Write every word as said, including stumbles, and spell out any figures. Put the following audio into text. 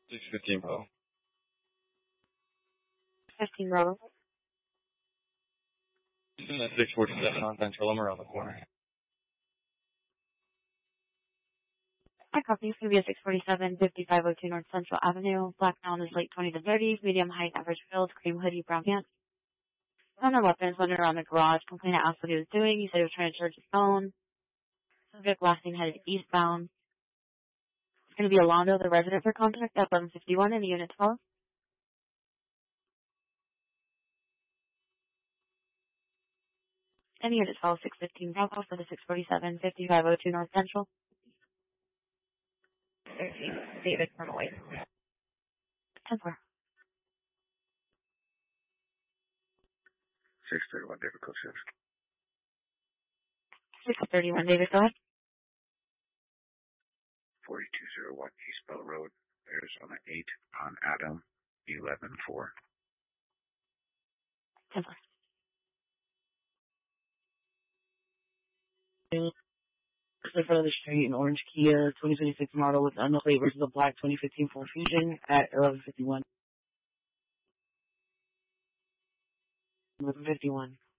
six fifteen, bro. fifteen, Bravo. Using that six forty-seven on Central. I'm around the corner. I copy. It's going to be a six forty-seven, fifty-five oh two North Central Avenue. Black gown is late twenty to thirty. Medium height, average build. Cream hoodie, brown pants. Found no weapons. Wandering around the garage. Complainant asked what he was doing. He said he was trying to charge his phone. Subject last name headed eastbound. It's going to be Alonzo, the resident, for contact at eleven fifty-one in the unit twelve. And unit twelve, six fifteen Bravo for the six forty-seven, fifty-five oh two North Central. David from White. ten four. six thirty-one, David, code six. six thirty-one, David, go ahead. forty-two oh one East Bell Road, Arizona eight, on Adam, eleven four. ten four. In front of the street, an orange Kia twenty twenty-six model with unknown plate versus a black twenty fifteen Ford Fusion at eleven fifty-one. eleven fifty-one.